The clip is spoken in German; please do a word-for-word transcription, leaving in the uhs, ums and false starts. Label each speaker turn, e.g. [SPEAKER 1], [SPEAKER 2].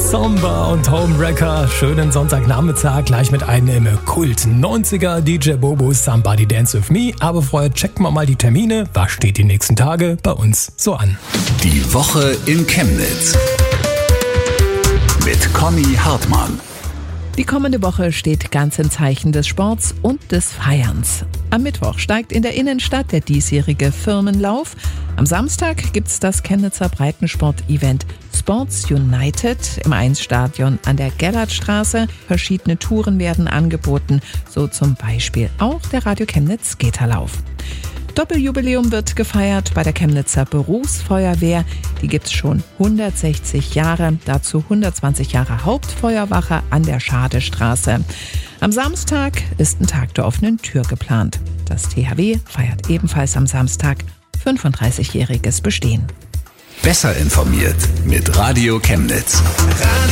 [SPEAKER 1] Samba und Homewrecker. Schönen Sonntagnachmittag, gleich mit einem Kult neunziger D J Bobo Somebody Dance With Me. Aber vorher checken wir mal die Termine. Was steht die nächsten Tage bei uns so an?
[SPEAKER 2] Die Woche in Chemnitz mit Conny Hartmann.
[SPEAKER 3] Die kommende Woche steht ganz im Zeichen des Sports und des Feierns. Am Mittwoch steigt in der Innenstadt der diesjährige Firmenlauf. Am Samstag gibt's das Chemnitzer Breitensport-Event Sports United im Eins-Stadion an der Gerhardstraße. Verschiedene Touren werden angeboten, so zum Beispiel auch der Radio Chemnitz Skaterlauf. Doppeljubiläum wird gefeiert bei der Chemnitzer Berufsfeuerwehr. Die gibt's schon hundertsechzig Jahre, dazu hundertzwanzig Jahre Hauptfeuerwache an der Schadestraße. Am Samstag ist ein Tag der offenen Tür geplant. Das T H W feiert ebenfalls am Samstag fünfunddreißigjähriges Bestehen.
[SPEAKER 2] Besser informiert mit Radio Chemnitz.